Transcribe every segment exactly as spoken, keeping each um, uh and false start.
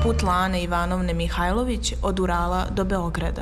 put Lane Ivanovne Mihajlović od Urala do Beograda.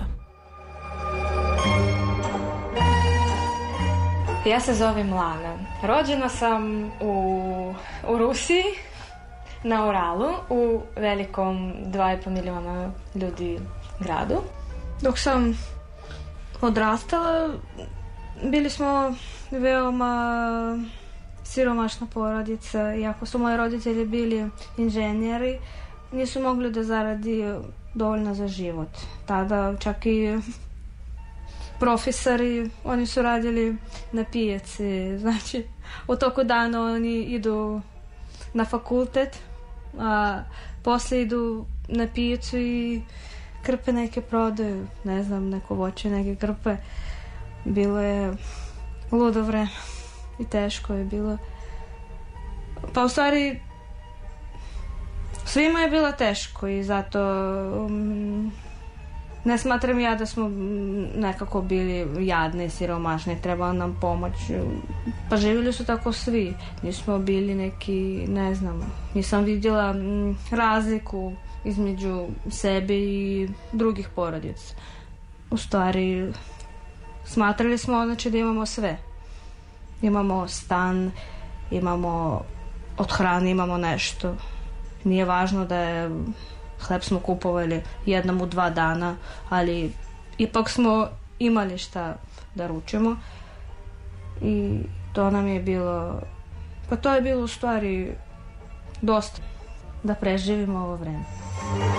Ja se zovem Lana. Rođena sam u, u Rusiji, na Uralu, u velikom dva i po miliona ljudi gradu. Dok sam odrastala, bili smo veoma siromašna porodica. Iako su moji roditelji bili inženjeri, nisu mogli da zaradi dovoljno za život. Tada čak i profesori, oni su radili na pijaci. Znači, u toku dana oni idu na fakultet, a posle idu na pijacu i krpe neke prodaju, ne znam, neko voće, neke krpe. Bilo je ludo vreme i teško je bilo. Pa u stvari svima je bilo teško i zato um, ne smatram ja da smo nekako bili jadni, siromašni, trebala nam pomoć. Pa živjeli su tako svi. Nismo bili neki, ne znam, nisam vidjela razliku između sebe i drugih porodica. U stvari, smatrali smo znači da imamo sve. Imamo stan, imamo od hrane, imamo nešto. Nije važno da je hleb smo kupovali jednom u dva dana, ali ipak smo imali šta da ručimo i to nam je bilo, pa to je bilo u stvari dosta da preživimo ovo vreme.